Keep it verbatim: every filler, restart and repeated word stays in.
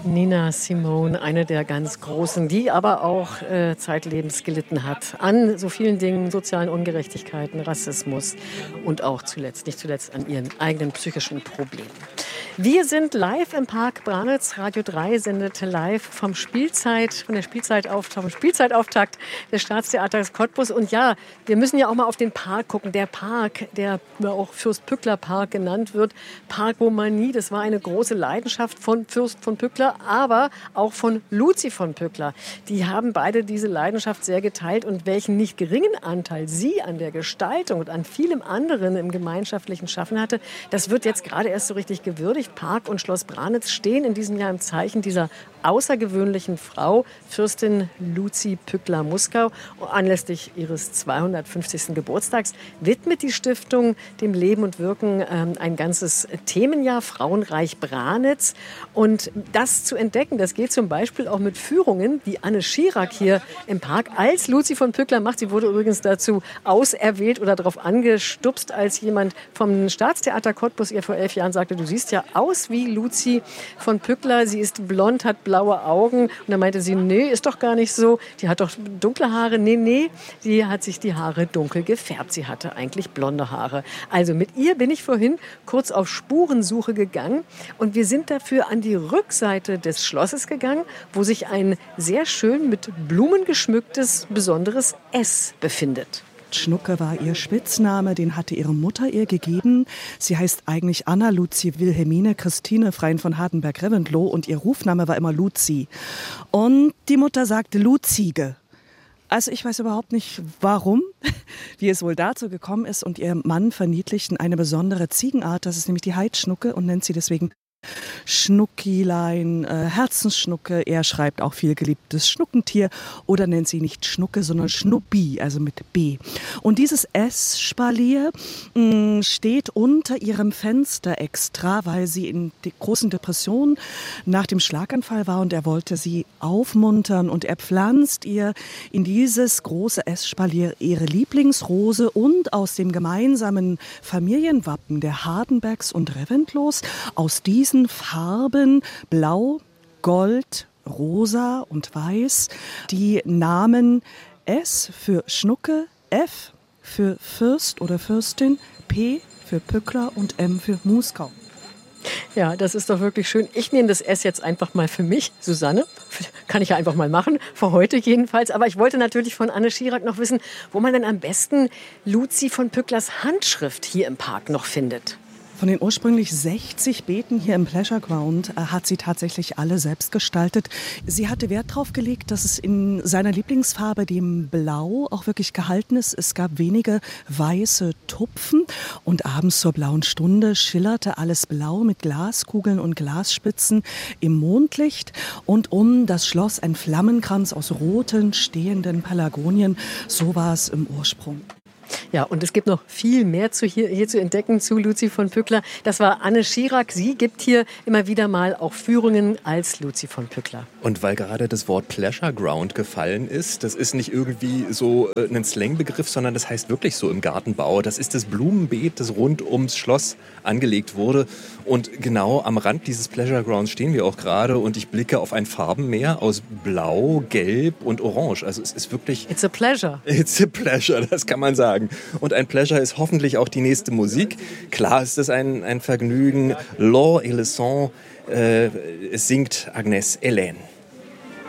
Nina Simone, eine der ganz Großen, die aber auch äh, zeitlebens gelitten hat an so vielen Dingen, sozialen Ungerechtigkeiten, Rassismus und auch zuletzt, nicht zuletzt an ihren eigenen psychischen Problemen. Wir sind live im Park Branitz. Radio drei sendet live vom Spielzeit, von der Spielzeitauftakt, vom Spielzeitauftakt des Staatstheaters Cottbus. Und ja, wir müssen ja auch mal auf den Park gucken. Der Park, der auch Fürst-Pückler-Park genannt wird. Parkomanie, das war eine große Leidenschaft von Fürst von Pückler, aber auch von Luzi von Pückler. Die haben beide diese Leidenschaft sehr geteilt. Und welchen nicht geringen Anteil sie an der Gestaltung und an vielem anderen im gemeinschaftlichen Schaffen hatte, das wird jetzt gerade erst so richtig gewürdigt. Park und Schloss Branitz stehen in diesem Jahr im Zeichen dieser außergewöhnlichen Frau, Fürstin Luzi Pückler-Muskau. Anlässlich ihres zweihundertfünfzigsten Geburtstags widmet die Stiftung dem Leben und Wirken ähm, ein ganzes Themenjahr Frauenreich Branitz. Und das zu entdecken, das geht zum Beispiel auch mit Führungen, die Anne Schierak hier im Park als Luzi von Pückler macht. Sie wurde übrigens dazu auserwählt oder darauf angestupst, als jemand vom Staatstheater Cottbus ihr vor elf Jahren sagte, du siehst ja aus wie Luzi von Pückler. Sie ist blond, hat blaue Augen. Und dann meinte sie, nee, ist doch gar nicht so. Die hat doch dunkle Haare. Nee, nee, die hat sich die Haare dunkel gefärbt. Sie hatte eigentlich blonde Haare. Also mit ihr bin ich vorhin kurz auf Spurensuche gegangen. Und wir sind dafür an die Rückseite des Schlosses gegangen, wo sich ein sehr schön mit Blumen geschmücktes, besonderes S befindet. Schnucke war ihr Spitzname, den hatte ihre Mutter ihr gegeben. Sie heißt eigentlich Anna Luzi Wilhelmine Christine Freien von Hardenberg-Reventlow und ihr Rufname war immer Luzi. Und die Mutter sagte Luzige. Also ich weiß überhaupt nicht, warum, wie es wohl dazu gekommen ist. Und ihr Mann verniedlichten eine besondere Ziegenart, das ist nämlich die Heidschnucke und nennt sie deswegen Schnuckilein, äh, Herzensschnucke. Er schreibt auch viel geliebtes Schnuckentier oder nennt sie nicht Schnucke, sondern Schnuppi, also mit B. Und dieses S-Spalier mh, steht unter ihrem Fenster extra, weil sie in der großen Depression nach dem Schlaganfall war und er wollte sie aufmuntern und er pflanzt ihr in dieses große S-Spalier ihre Lieblingsrose und aus dem gemeinsamen Familienwappen der Hardenbergs und Reventlows aus diesen Farben Blau, Gold, Rosa und Weiß die Namen S für Schnucke, F für Fürst oder Fürstin, P für Pückler und M für Muskau. Ja, das ist doch wirklich schön. Ich nehme das S jetzt einfach mal für mich, Susanne. Kann ich ja einfach mal machen, für heute jedenfalls. Aber ich wollte natürlich von Anne Schierak noch wissen, wo man denn am besten Luzi von Pücklers Handschrift hier im Park noch findet. Von den ursprünglich sechzig Beeten hier im Pleasure Ground äh, hat sie tatsächlich alle selbst gestaltet. Sie hatte Wert darauf gelegt, dass es in seiner Lieblingsfarbe, dem Blau, auch wirklich gehalten ist. Es gab wenige weiße Tupfen und abends zur blauen Stunde schillerte alles blau mit Glaskugeln und Glasspitzen im Mondlicht. Und um das Schloss ein Flammenkranz aus roten, stehenden Pelargonien. So war es im Ursprung. Ja, und es gibt noch viel mehr zu hier, hier zu entdecken zu Luzi von Pückler. Das war Anne Schierak. Sie gibt hier immer wieder mal auch Führungen als Luzi von Pückler. Und weil gerade das Wort Pleasure Ground gefallen ist, das ist nicht irgendwie so äh, ein Slangbegriff, sondern das heißt wirklich so im Gartenbau. Das ist das Blumenbeet, das rund ums Schloss angelegt wurde. Und genau am Rand dieses Pleasure Grounds stehen wir auch gerade und ich blicke auf ein Farbenmeer aus Blau, Gelb und Orange. Also es ist wirklich... It's a pleasure. It's a pleasure, das kann man sagen. Und ein Pleasure ist hoffentlich auch die nächste Musik. Klar ist es ein, ein Vergnügen. L'or et le sang, äh, es singt Agnès Hélène.